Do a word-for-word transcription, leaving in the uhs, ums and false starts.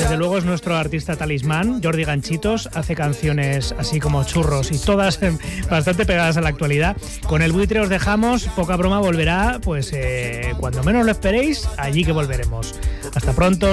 desde luego es nuestro artista talismán. Jordi Ganchitos hace canciones así como churros y todas bastante pegadas a la actualidad. Con el buitre os dejamos, poca broma volverá, pues eh, cuando menos lo esperéis, allí que volveremos. Hasta pronto.